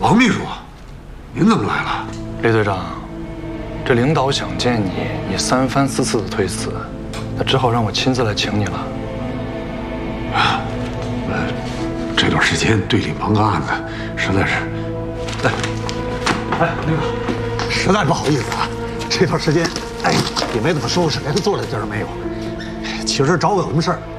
王秘书，您怎么来了？ 李队长，这领导想见你，你3番4次的推辞，那只好让我亲自来请你了。 这段时间队里忙个案子，实在是……那个，实在不好意思啊，这段时间，也没怎么收拾，连坐的地儿没有。其实找我有什么事儿，